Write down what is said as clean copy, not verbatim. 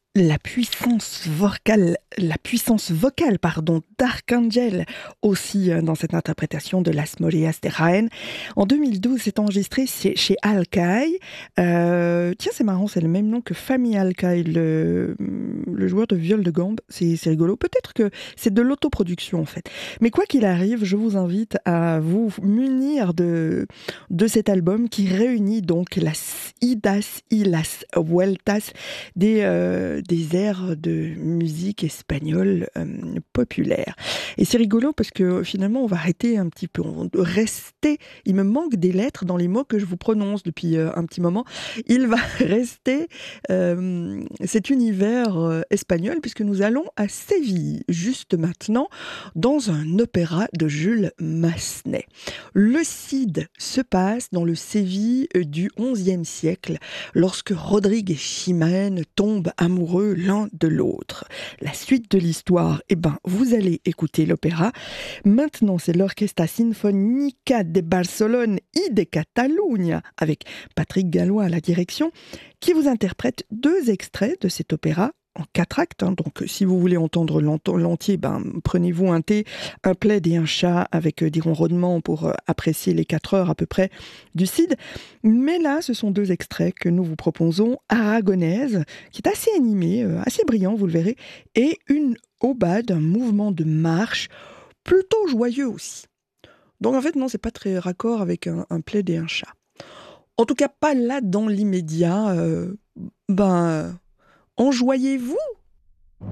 La puissance vocale, pardon, d'Arcangel, aussi dans cette interprétation de Las Moleas de Jaén. En 2012, c'est enregistré chez Alcaï. Tiens, c'est marrant, c'est le même nom que Fami Alcaï, le joueur de viol de gambe. C'est rigolo. Peut-être que c'est de l'autoproduction, en fait. Mais quoi qu'il arrive, je vous invite à vous munir de cet album qui réunit donc las idas y las vueltas des airs de musique espagnole populaire. Et c'est rigolo parce que finalement, on va arrêter un petit peu, on va rester, il me manque des lettres dans les mots que je vous prononce depuis un petit moment. Il va rester cet univers espagnol puisque nous allons à Séville, juste maintenant, dans un opéra de Jules Massenet. Le Cid se passe dans le Séville du XIe siècle, lorsque Rodrigue et Chimène tombent amoureux l'un de l'autre. La suite de l'histoire, vous allez écouter l'opéra. Maintenant, c'est l'Orquestra Sinfónica de Barcelone y de Catalunya, avec Patrick Gallois à la direction, qui vous interprète deux extraits de cet opéra en 4 actes. Donc, si vous voulez entendre l'entier, prenez-vous un thé, un plaid et un chat avec des ronronnements pour apprécier les 4 heures à peu près du Cid. Mais là, ce sont deux extraits que nous vous proposons. Aragonaise, qui est assez animé, assez brillant, vous le verrez, et une aubade, un mouvement de marche plutôt joyeux aussi. Donc en fait, non, c'est pas très raccord avec un plaid et un chat. En tout cas, pas là dans l'immédiat. Enjoyez-vous